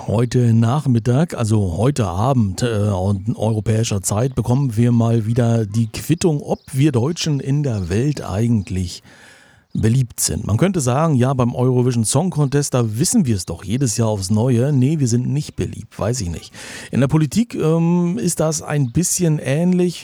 Heute Nachmittag, also heute Abend europäischer Zeit, bekommen wir mal wieder die Quittung, ob wir Deutschen in der Welt eigentlich beliebt sind. Man könnte sagen, ja, beim Eurovision Song Contest, da wissen wir es doch jedes Jahr aufs Neue. Nee, wir sind nicht beliebt, weiß ich nicht. In der Politik ist das ein bisschen ähnlich,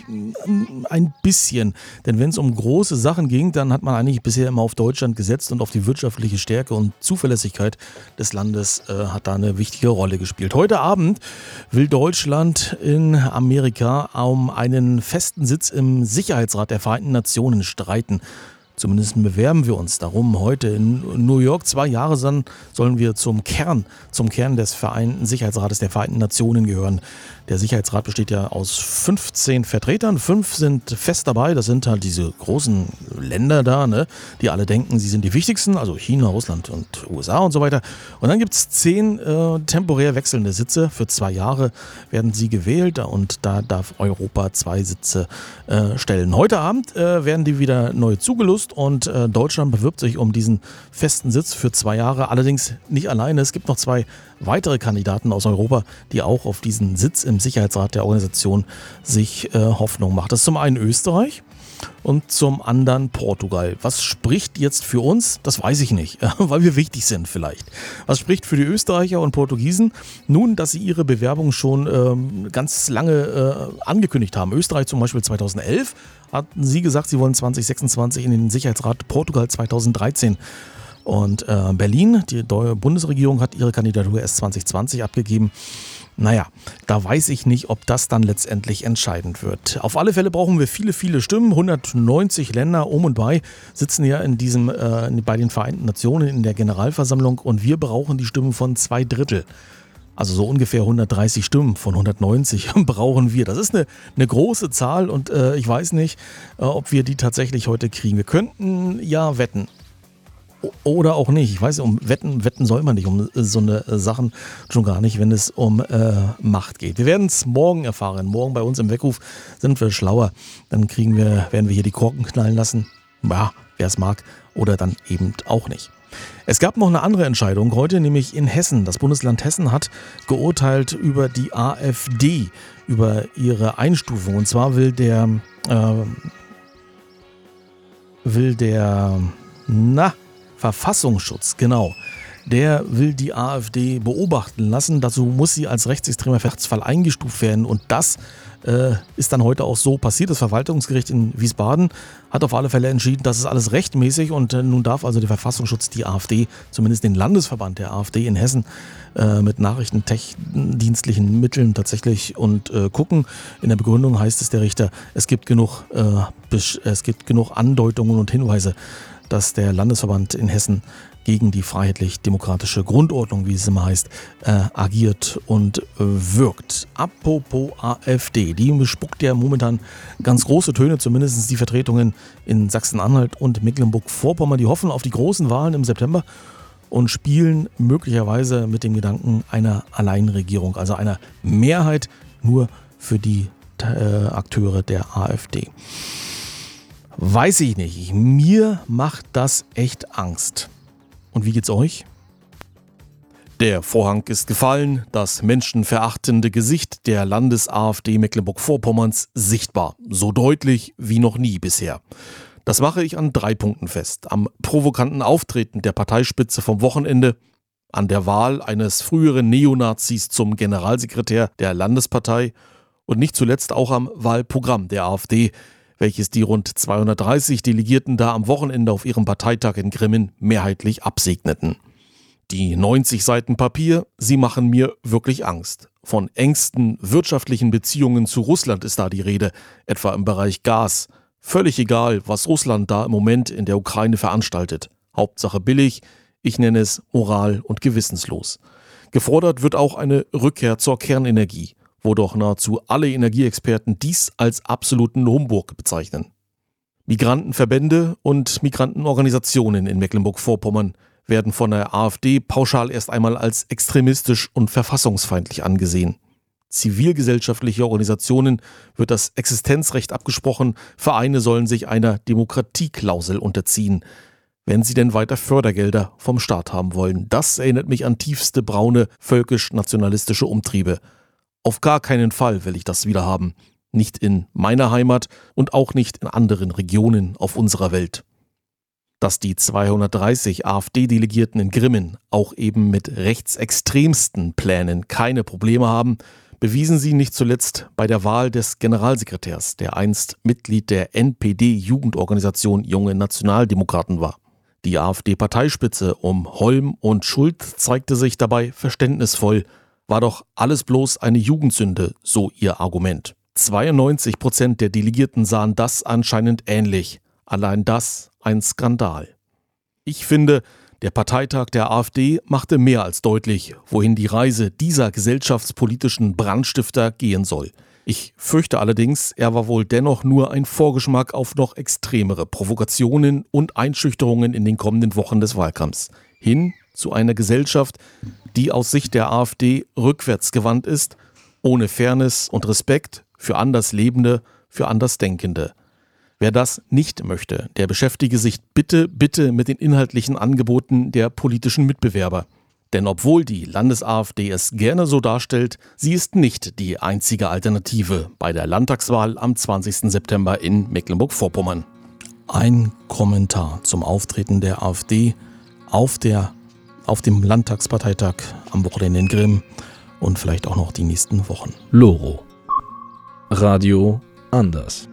ein bisschen. Denn wenn es um große Sachen ging, dann hat man eigentlich bisher immer auf Deutschland gesetzt und auf die wirtschaftliche Stärke und Zuverlässigkeit des Landes hat da eine wichtige Rolle gespielt. Heute Abend will Deutschland in Amerika um einen festen Sitz im Sicherheitsrat der Vereinten Nationen streiten. Zumindest bewerben wir uns darum. Heute in New York 2 Jahre sollen wir zum Kern des Vereinten Sicherheitsrates der Vereinten Nationen gehören. Der Sicherheitsrat besteht ja aus 15 Vertretern. 5 sind fest dabei. Das sind halt diese großen Länder da, ne, die alle denken, sie sind die wichtigsten. Also China, Russland und USA und so weiter. Und dann gibt es 10 temporär wechselnde Sitze. Für 2 Jahre werden sie gewählt. Und da darf Europa 2 Sitze stellen. Heute Abend werden die wieder neu zugelost. Und Deutschland bewirbt sich um diesen festen Sitz für 2 Jahre. Allerdings nicht alleine. Es gibt noch 2 weitere Kandidaten aus Europa, die auch auf diesen Sitz im Sicherheitsrat der Organisation sich Hoffnung machen. Das ist zum einen Österreich und zum anderen Portugal. Was spricht jetzt für uns? Das weiß ich nicht, weil wir wichtig sind vielleicht. Was spricht für die Österreicher und Portugiesen? Nun, dass sie ihre Bewerbung schon ganz lange angekündigt haben. Österreich zum Beispiel 2011 hatten sie gesagt, sie wollen 2026 in den Sicherheitsrat, Portugal 2013. Und Berlin, die Bundesregierung, hat ihre Kandidatur erst 2020 abgegeben. Naja, da weiß ich nicht, ob das dann letztendlich entscheidend wird. Auf alle Fälle brauchen wir viele, viele Stimmen. 190 Länder um und bei sitzen ja bei den Vereinten Nationen in der Generalversammlung und wir brauchen die Stimmen von 2/3. Also so ungefähr 130 Stimmen von 190 brauchen wir. Das ist eine große Zahl und ich weiß nicht, ob wir die tatsächlich heute kriegen. Wir könnten ja wetten. Oder auch nicht. Ich weiß, wetten soll man nicht um so eine Sachen, schon gar nicht, wenn es um Macht geht. Wir werden es morgen erfahren. Morgen bei uns im Weckruf sind wir schlauer. Dann werden wir hier die Korken knallen lassen. Ja, wer es mag. Oder dann eben auch nicht. Es gab noch eine andere Entscheidung heute, nämlich in Hessen. Das Bundesland Hessen hat geurteilt über die AfD, über ihre Einstufung. Und zwar will der Verfassungsschutz, genau. Der will die AfD beobachten lassen. Dazu muss sie als rechtsextremer Verdachtsfall eingestuft werden. Und das ist dann heute auch so passiert. Das Verwaltungsgericht in Wiesbaden hat auf alle Fälle entschieden, das ist alles rechtmäßig. Und nun darf also der Verfassungsschutz die AfD, zumindest den Landesverband der AfD in Hessen, mit nachrichtendienstlichen Mitteln tatsächlich gucken. In der Begründung heißt es der Richter, es gibt genug Andeutungen und Hinweise, dass der Landesverband in Hessen gegen die freiheitlich-demokratische Grundordnung, wie es immer heißt, agiert und wirkt. Apropos AfD, die spuckt ja momentan ganz große Töne, zumindest die Vertretungen in Sachsen-Anhalt und Mecklenburg-Vorpommern. Die hoffen auf die großen Wahlen im September und spielen möglicherweise mit dem Gedanken einer Alleinregierung, also einer Mehrheit nur für die Akteure der AfD. Weiß ich nicht. Mir macht das echt Angst. Und wie geht's euch? Der Vorhang ist gefallen, das menschenverachtende Gesicht der Landes-AfD Mecklenburg-Vorpommerns sichtbar. So deutlich wie noch nie bisher. Das mache ich an 3 Punkten fest. Am provokanten Auftreten der Parteispitze vom Wochenende, an der Wahl eines früheren Neonazis zum Generalsekretär der Landespartei und nicht zuletzt auch am Wahlprogramm der AfD, welches die rund 230 Delegierten da am Wochenende auf ihrem Parteitag in Grimmen mehrheitlich absegneten. Die 90 Seiten Papier, sie machen mir wirklich Angst. Von engsten wirtschaftlichen Beziehungen zu Russland ist da die Rede, etwa im Bereich Gas. Völlig egal, was Russland da im Moment in der Ukraine veranstaltet. Hauptsache billig, ich nenne es moral- und gewissenslos. Gefordert wird auch eine Rückkehr zur Kernenergie, wo doch nahezu alle Energieexperten dies als absoluten Humbug bezeichnen. Migrantenverbände und Migrantenorganisationen in Mecklenburg-Vorpommern werden von der AfD pauschal erst einmal als extremistisch und verfassungsfeindlich angesehen. Zivilgesellschaftliche Organisationen wird das Existenzrecht abgesprochen, Vereine sollen sich einer Demokratieklausel unterziehen. wenn sie denn weiter Fördergelder vom Staat haben wollen. Das erinnert mich an tiefste braune, völkisch-nationalistische Umtriebe. Auf gar keinen Fall will ich das wieder haben. Nicht in meiner Heimat und auch nicht in anderen Regionen auf unserer Welt. Dass die 230 AfD-Delegierten in Grimmen auch eben mit rechtsextremsten Plänen keine Probleme haben, bewiesen sie nicht zuletzt bei der Wahl des Generalsekretärs, der einst Mitglied der NPD-Jugendorganisation Junge Nationaldemokraten war. Die AfD-Parteispitze um Holm und Schult zeigte sich dabei verständnisvoll, war doch alles bloß eine Jugendsünde, so ihr Argument. 92% der Delegierten sahen das anscheinend ähnlich. Allein das ein Skandal. Ich finde, der Parteitag der AfD machte mehr als deutlich, wohin die Reise dieser gesellschaftspolitischen Brandstifter gehen soll. Ich fürchte allerdings, er war wohl dennoch nur ein Vorgeschmack auf noch extremere Provokationen und Einschüchterungen in den kommenden Wochen des Wahlkampfs. Hin zu einer Gesellschaft, die aus Sicht der AfD rückwärtsgewandt ist, ohne Fairness und Respekt für Anderslebende, für Andersdenkende. Wer das nicht möchte, der beschäftige sich bitte mit den inhaltlichen Angeboten der politischen Mitbewerber. Denn obwohl die Landes-AfD es gerne so darstellt, sie ist nicht die einzige Alternative bei der Landtagswahl am 20. September in Mecklenburg-Vorpommern. Ein Kommentar zum Auftreten der AfD auf dem Landtagsparteitag am Wochenende in Grimm und vielleicht auch noch die nächsten Wochen. Loro. Radio anders.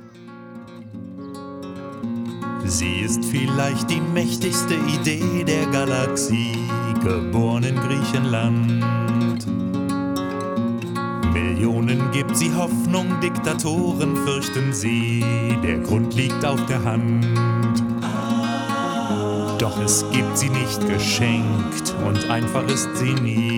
Sie ist vielleicht die mächtigste Idee der Galaxie, geboren in Griechenland. Millionen gibt sie Hoffnung, Diktatoren fürchten sie, der Grund liegt auf der Hand. Doch es gibt sie nicht geschenkt und einfach ist sie nie.